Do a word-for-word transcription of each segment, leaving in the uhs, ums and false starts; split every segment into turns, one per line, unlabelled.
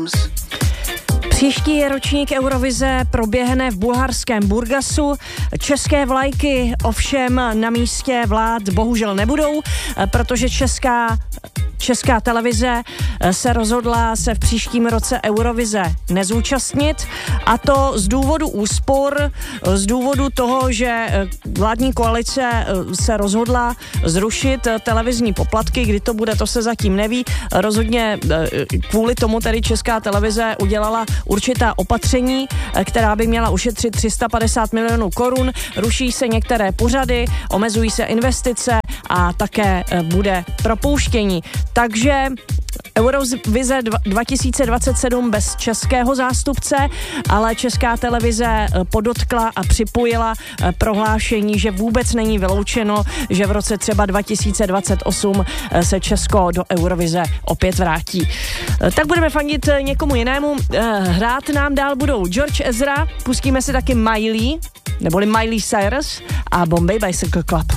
Příští ročník Eurovize proběhne v bulharském Burgasu. České vlajky ovšem na místě vlád bohužel nebudou, protože česká Česká televize se rozhodla se v příštím roce Eurovize nezúčastnit, a to z důvodu úspor, z důvodu toho, že vládní koalice se rozhodla zrušit televizní poplatky. Kdy to bude, to se zatím neví. Rozhodně kvůli tomu tedy Česká televize udělala určitá opatření, která by měla ušetřit tři sta padesát milionů korun. Ruší se některé pořady, omezují se investice a také bude propouštění. Takže Eurovize dva tisíce dvacet sedm bez českého zástupce, ale Česká televize podotkla a připojila prohlášení, že vůbec není vyloučeno, že v roce třeba dva tisíce dvacet osm se Česko do Eurovize opět vrátí. Tak budeme fandit někomu jinému. Hrát nám dál budou George Ezra, pustíme si taky Miley, neboli Miley Cyrus a Bombay Bicycle Club.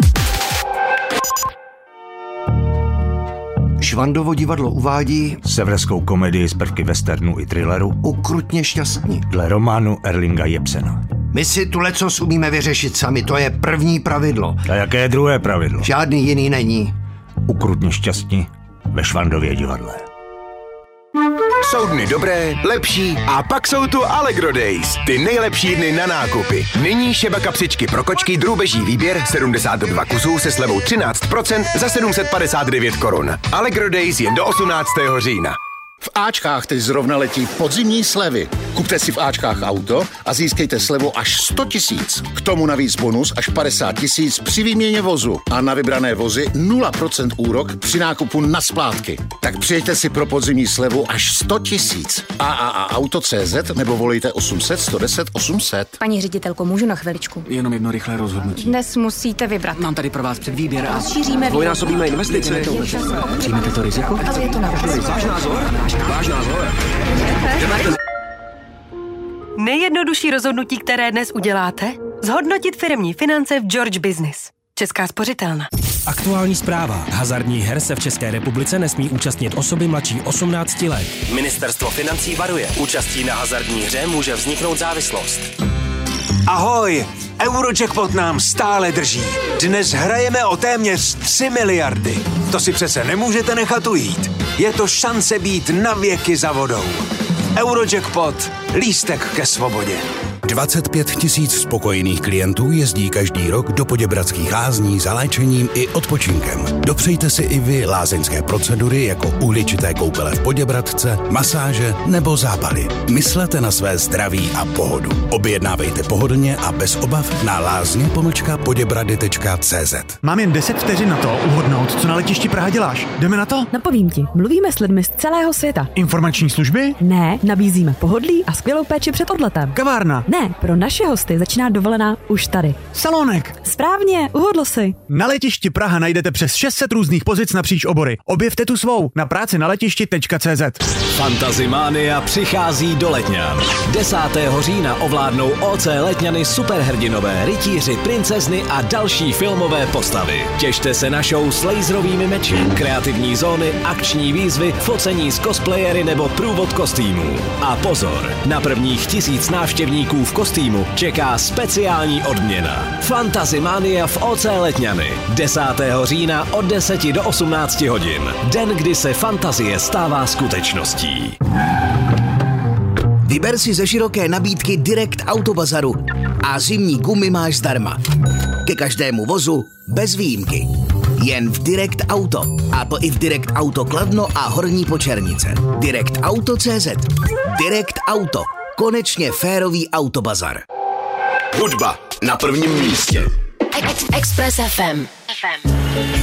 Švandovo divadlo uvádí
severskou komedii z prvky westernu i thrilleru
Ukrutně šťastní
dle románu Erlinga Jepsena.
My si tu lecos umíme vyřešit sami, to je první pravidlo.
A jaké je druhé pravidlo?
Žádný jiný není.
Ukrutně šťastní ve Švandově divadle.
Jsou dny dobré, lepší a pak jsou tu Allegro Days. Ty nejlepší dny na nákupy. Nyní šeba kapsičky pro kočky drůbeží výběr sedmdesát dva kusů se slevou třináct procent za sedm set padesát devět korun. Allegro Days jen do osmnáctého října.
V Ačkách teď zrovna letí podzimní slevy. Kupte si v Ačkách auto a získejte slevu až sto tisíc. K tomu navíc bonus až padesát tisíc při výměně vozu. A na vybrané vozy nula procent úrok při nákupu na splátky. Tak přijďte si pro podzimní slevu až sto tisíc. A A A auto tečka cé zet nebo volejte osm set sto deset osm set.
Paní ředitelko, můžu na chvíličku?
Jenom jedno rychlé rozhodnutí.
Dnes musíte vybrat.
Mám tady pro vás předvýběr a
Šíříme
dvojnásobíme investice. Přijmete to riziko?
Ale je to na vás.
Váš názor? Váš názor?
Nejjednodušší rozhodnutí, které dnes uděláte? Zhodnotit firemní finance v George Business. Česká spořitelna.
Aktuální zpráva. Hazardních her se v České republice nesmí účastnit osoby mladší osmnácti let.
Ministerstvo financí varuje. Účastí na hazardní hře může vzniknout závislost.
Ahoj! Eurojackpot nám stále drží. Dnes hrajeme o téměř tři miliardy. To si přece nemůžete nechat ujít. Je to šance být na věky za vodou. Eurojackpot. Lístek ke svobodě.
dvacet pět tisíc spokojených klientů jezdí každý rok do Poděbradských lázní za léčením i odpočinkem. Dopřejte si i vy lázeňské procedury jako uhličité koupele v Poděbradce, masáže nebo zápaly. Myslete na své zdraví a pohodu. Objednávejte pohodlně a bez obav na lázně pomlčka poděbrady tečka cé zet.
Mám jen deset vteřin na to uhodnout, co na letišti Praha děláš. Jdeme na to?
Napovím ti, mluvíme s lidmi z celého světa.
Informační služby?
Ne, nabízíme pohodlí a skvělou péči před odletem.
Kavárna?
Ne, pro naše hosty začíná dovolená už tady.
Salonek?
Správně, uhodl si.
Na letišti Praha najdete přes šest set různých pozic napříč obory. Objevte tu svou na práci na letišti tečka cé zet.
Fantazimánia přichází do Letňan. desátého října ovládnou O C Letňany superhrdinové, rytíři, princezny a další filmové postavy. Těšte se na show s laserovými meči, kreativní zóny, akční výzvy, focení s cosplayery nebo průvod kostýmů. A pozor, na prvních tisíc návštěvníků v kostýmu čeká speciální odměna. Fantazimánia v O C Letňany. desátého října od deseti do osmnácti hodin. Den, kdy se fantazie stává skutečností.
Vyber si ze široké nabídky Direct Autobazaru a zimní gumy máš zdarma. Ke každému vozu bez výjimky. Jen v Direct Auto. A to i v Direct Auto Kladno a Horní Počernice. Direct Auto tečka cé zet. Direct Auto. Konečně férový autobazar.
Hudba na prvním místě.
Express F M.